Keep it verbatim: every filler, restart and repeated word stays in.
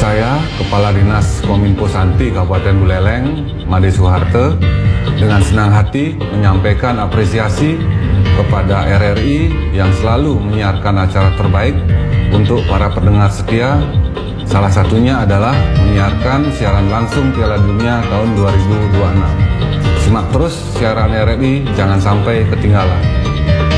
Saya, Kepala Dinas Kominfo Santi Kabupaten Buleleng, Made Soeharto, dengan senang hati menyampaikan apresiasi kepada R R I yang selalu menyiarkan acara terbaik untuk para pendengar setia. Salah satunya adalah menyiarkan siaran langsung Piala Dunia tahun dua ribu dua puluh enam. Simak terus siaran R R I, jangan sampai ketinggalan.